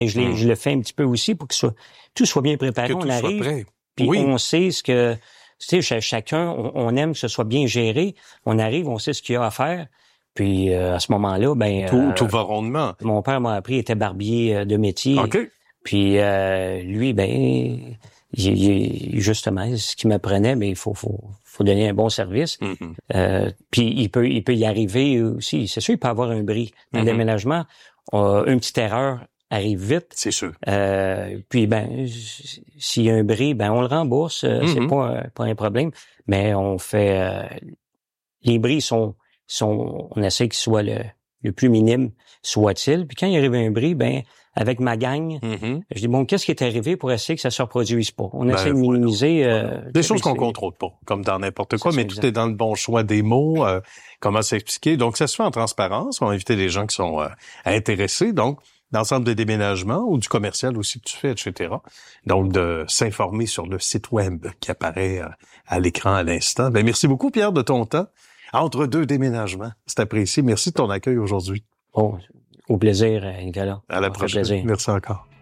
Je le fais un petit peu aussi pour que tout soit bien préparé. Que tout on arrive, soit prêt. puis Oui. on sait ce que... Tu sais, chacun, on aime que ce soit bien géré. On arrive, on sait ce qu'il y a à faire. Puis à ce moment-là, Tout va rondement. mon père m'a appris, il était barbier de métier. OK. Puis lui, justement, ce qu'il m'apprenait, il faut donner un bon service. Mm-hmm. Puis il peut y arriver aussi. C'est sûr, il peut avoir un bris. Dans le déménagement, une petite erreur arrive vite. C'est sûr. Puis s'il y a un bris, on le rembourse. C'est pas un problème. Mais on fait les bris on essaie qu'ils soient le plus minime soit-il. Puis quand il arrive un bris, avec ma gang, je dis qu'est-ce qui est arrivé pour essayer que ça se reproduise pas. On essaie de minimiser des choses qu'on contrôle pas, comme dans n'importe quoi, mais tout est dans le bon choix des mots, comment s'expliquer. Donc ça se fait en transparence, on va inviter les gens qui sont intéressés, donc l'ensemble des déménagements ou du commercial aussi que tu fais, etc. Donc de s'informer sur le site web qui apparaît à l'écran à l'instant. Merci beaucoup Pierre de ton temps entre deux déménagements. C'est apprécié. Merci de ton accueil aujourd'hui. Au plaisir, Nicolas. À la prochaine. Merci encore.